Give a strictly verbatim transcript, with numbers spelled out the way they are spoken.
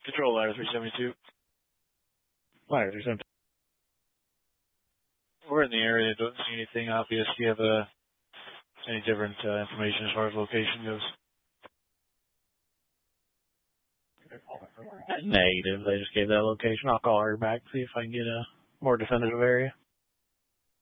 Control ladder three seventy-two. Ladder three seventy-two. We're in the area. Don't see anything obvious. Do you have uh, any different uh, information as far as location goes? Negative. They just gave that location. I'll call her back, see if I can get a more definitive area.